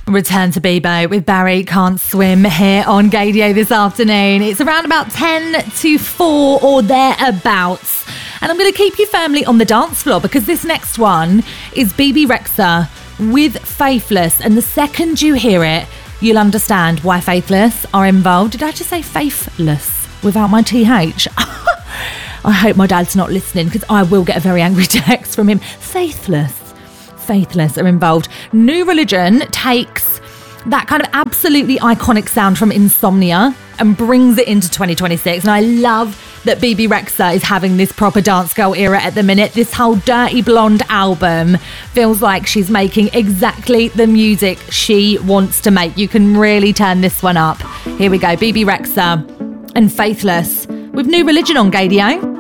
Return to Bebo with Barry Can't Swim here on Gaydio this afternoon. It's around about 10 to 4 or thereabouts. And I'm going to keep you firmly on the dance floor because this next one is Bebe Rexha with Faithless. And the second you hear it, you'll understand why Faithless are involved. Did I just say faithless without my TH? I hope my dad's not listening because I will get a very angry text from him. Faithless are involved. New Religion takes that kind of absolutely iconic sound from Insomnia and brings it into 2026. And I love that Bebe Rexha is having this proper dance girl era at the minute. This whole Dirty Blonde album feels like she's making exactly the music she wants to make. You can really turn this one up. Here we go, Bebe Rexha and Faithless with New Religion on Gaydio.